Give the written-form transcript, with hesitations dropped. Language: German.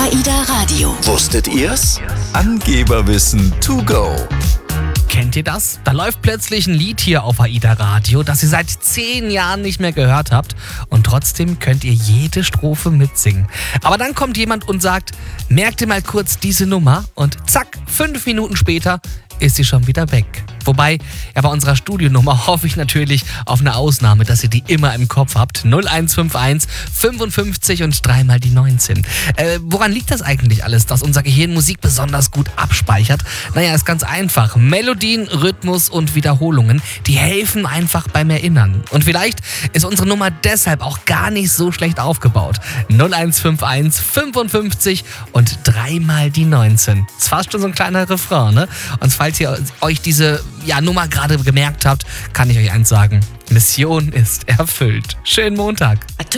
AIDA Radio. Wusstet ihr's? Angeberwissen to go. Kennt ihr das? Da läuft plötzlich ein Lied hier auf AIDA Radio, das ihr seit 10 Jahren nicht mehr gehört habt und trotzdem könnt ihr jede Strophe mitsingen. Aber dann kommt jemand und sagt, merkt ihr mal kurz diese Nummer und zack, 5 Minuten später ist sie schon wieder weg. Wobei, bei unserer Studionummer hoffe ich natürlich auf eine Ausnahme, dass ihr die immer im Kopf habt. 0151 55 und 3 mal die 19. Woran liegt das eigentlich alles, dass unser Gehirn Musik besonders gut abspeichert? Naja, ist ganz einfach. Melodien, Rhythmus und Wiederholungen, die helfen einfach beim Erinnern. Und vielleicht ist unsere Nummer deshalb auch gar nicht so schlecht aufgebaut. 0151 55 und 3 mal die 19. Ist fast schon so ein kleiner Refrain, ne? Und falls ihr euch diese Nummer gerade gemerkt habt, kann ich euch eins sagen. Mission ist erfüllt. Schönen Montag.